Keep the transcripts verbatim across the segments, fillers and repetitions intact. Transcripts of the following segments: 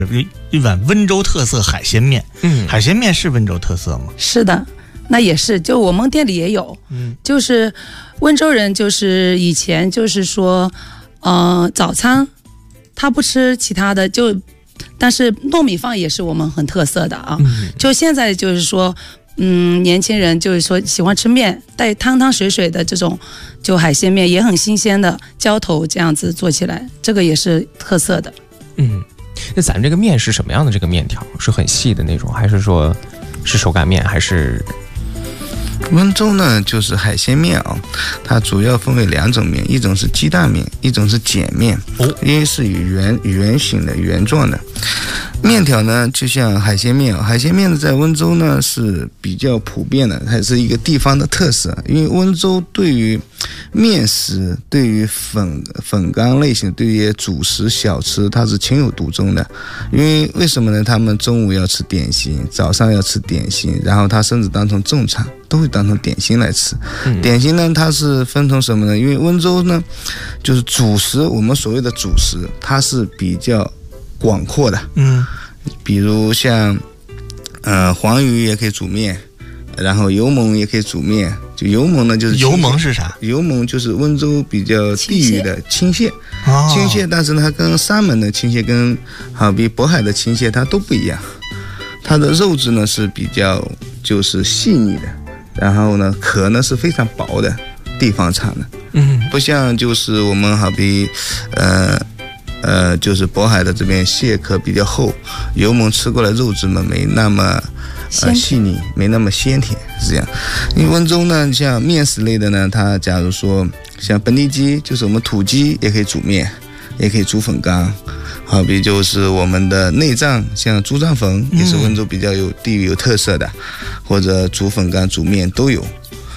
一碗温州特色海鲜面。 嗯， 海鲜面是温州特色吗？ 是的，那也是，就我们店里也有。嗯，就是温州人，就是以前就是说，呃，早餐他不吃其他的，就但是糯米饭也是我们很特色的啊。嗯、就现在就是说。嗯，年轻人就是说喜欢吃面，带汤汤水水的这种，就海鲜面也很新鲜的，浇头这样子做起来，这个也是特色的。 嗯，那咱这个面是什么样的？这个面条是很细的那种，还是说是手擀面，还是？ 温州呢，就是海鲜面啊，它主要分为两种面，一种是鸡蛋面，一种是碱面。哦，因为是圆圆形的、圆状的面条呢，就像海鲜面。海鲜面呢，在温州呢是比较普遍的，还是一个地方的特色。因为温州对于面食、对于粉粉干类型、对于主食小吃，它是情有独钟的。因为为什么呢？他们中午要吃点心，早上要吃点心，然后他甚至当成中餐。都会当成点心来吃。嗯、点心呢，它是分成什么呢？因为温州呢，就是主食，我们所谓的主食，它是比较广阔的。嗯，比如像呃黄鱼也可以煮面，然后油焖也可以煮面。就油焖呢，就是油焖是啥？ 油焖就是温州比较地域的青蟹。哦、青蟹，但是呢，它跟沙门的青蟹跟好比渤海的青蟹它都不一样，它的肉质呢是比较就是细腻的。然后呢，壳呢是非常薄的，地方产的，嗯，不像就是我们好比，呃，呃，就是渤海的这边蟹壳比较厚，油焖吃过来肉质嘛没那么呃细腻，没那么鲜甜，是这样。因为温州呢，像面食类的呢，它假如说像本地鸡，就是我们土鸡也可以煮面，也可以煮粉干。好比就是我们的内脏，像猪脏粉也是温州比较有地域有特色的，嗯、或者煮粉干、煮面都有。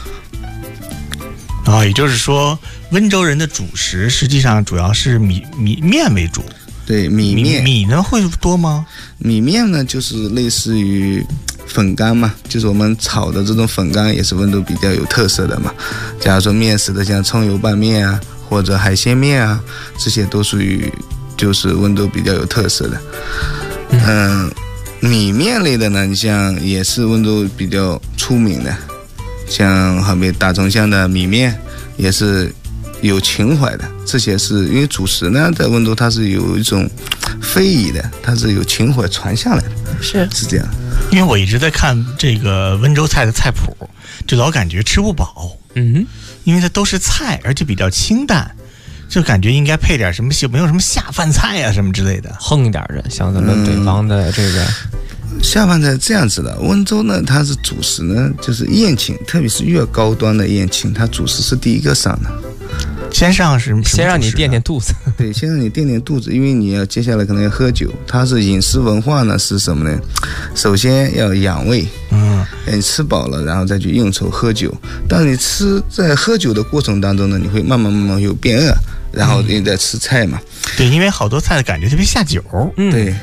啊、哦，也就是说，温州人的主食实际上主要是米米面为主。 对，米面。 米, 米呢会多吗？ 米面呢就是类似于粉干嘛，就是我们炒的这种粉干也是温州比较有特色的嘛。假如说面食的，像葱油拌面啊，或者海鲜面啊，这些都属于。就是温州比较有特色的，嗯、呃，米面类的呢，你像也是温州比较出名的，像好比大同乡的米面也是有情怀的。这些是因为主食呢，在温州它是有一种非遗的，它是有情怀传下来的， 是是这样。 因为我一直在看这个温州菜的菜谱，就老感觉吃不饱，嗯，因为它都是菜，而且比较清淡。就感觉应该配点什么，没有什么下饭菜啊什么之类的， 横一点的，像咱们北方的这个、 嗯、下饭菜这样子的。温州呢，它是主食呢，就是宴请，特别是越高端的宴请，它主食是第一个上的。 先上是先让你垫垫肚子， 对，先让你垫垫肚子，因为你要接下来可能要喝酒。它是饮食文化呢是什么呢？首先要养胃，嗯，你吃饱了，然后再去应酬喝酒。但是你吃在喝酒的过程当中呢，你会慢慢慢慢有变饿，然后你再吃菜嘛。 嗯、对，因为好多菜的感觉特别下酒， 嗯，对。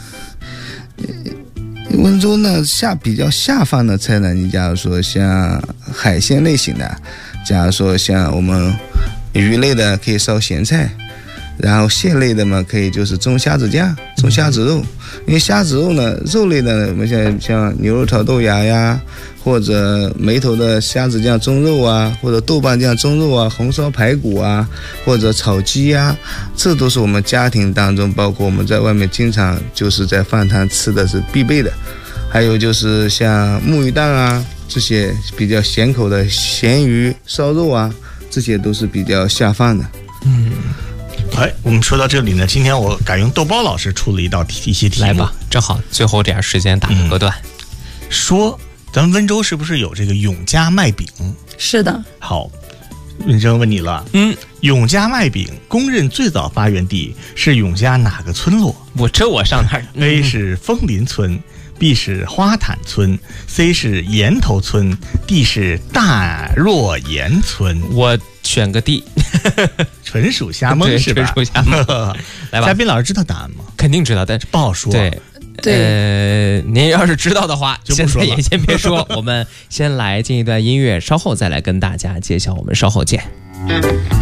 温州呢下比较下饭的菜呢，你假如说像海鲜类型的，假如说像我们。鱼类的可以烧咸菜，然后蟹类的嘛可以就是蒸虾子酱、蒸虾子肉。因为虾子肉呢，肉类的我们像像牛肉炒豆芽呀，或者梅头的虾子酱蒸肉啊，或者豆瓣酱蒸肉啊，红烧排骨啊，或者炒鸡呀，这都是我们家庭当中，包括我们在外面经常就是在饭堂吃的是必备的。还有就是像木鱼蛋啊，这些比较咸口的咸鱼烧肉啊。这些都是比较下饭的。 嗯，哎，我们说到这里呢，今天我改用豆包老师出了一道题，一些题目。 来吧，正好最后点时间打个段。嗯、 说咱们温州是不是有这个永嘉麦饼？ 是的。 好，认真问你了。嗯，永嘉麦饼公认最早发源地是永嘉哪个村落？ 我这我上哪儿 ？A 是枫林村。B 是花坦村 ，C 是岩头村 ，D 是大若岩村。 我选个 D， 纯属瞎蒙是吧？ 纯属瞎蒙。来吧， 嘉宾老师知道答案吗？ 肯定知道，但是不好说。 对， 对。 呃，您要是知道的话， 就不说了， 现在也先别说。我们先来进一段音乐，稍后再来跟大家揭晓。我们稍后见。